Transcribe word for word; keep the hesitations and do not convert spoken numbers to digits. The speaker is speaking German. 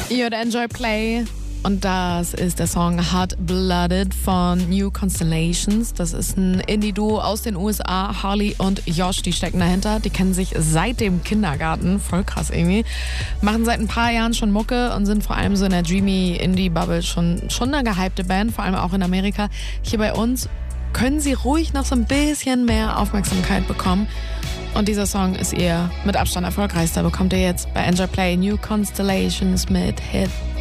Ihr Enjoy Play. Und das ist der Song Hot Blooded von New Constellations. Das ist ein Indie-Duo aus den U S A. Harley und Josh, die stecken dahinter. Die kennen sich seit dem Kindergarten. Voll krass irgendwie. Machen seit ein paar Jahren schon Mucke und sind vor allem so in der Dreamy Indie-Bubble schon, schon eine gehypte Band, vor allem auch in Amerika. Hier bei uns können sie ruhig noch so ein bisschen mehr Aufmerksamkeit bekommen. Und dieser Song ist ihr mit Abstand erfolgreichster. Bekommt ihr jetzt bei Enjoy Play New Constellations mit Hit